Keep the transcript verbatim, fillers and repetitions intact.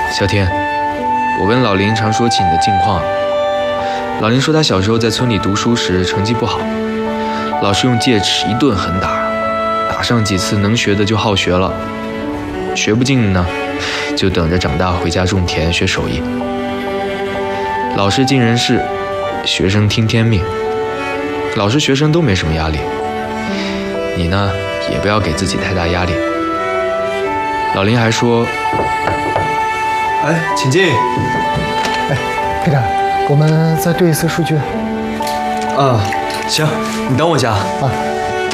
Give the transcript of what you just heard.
小天，我跟老林常说起你的近况。老林说他小时候在村里读书时成绩不好，老师用戒尺一顿狠打，打上几次能学的就好学了，学不进的呢，就等着长大回家种田学手艺。老师尽人事，学生听天命。老师学生都没什么压力，你呢也不要给自己太大压力。老林还说， 哎，请进。 哎，Peter，我们再对一次数据。 啊，行，你等我一下啊。